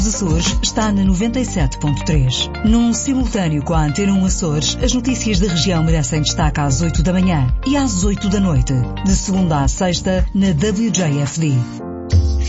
Açores está na 97.3. Num simultâneo com a Antena 1 Açores, as notícias da região merecem destaque às 8 da manhã e às 8 da noite, de segunda à sexta, na WJFD.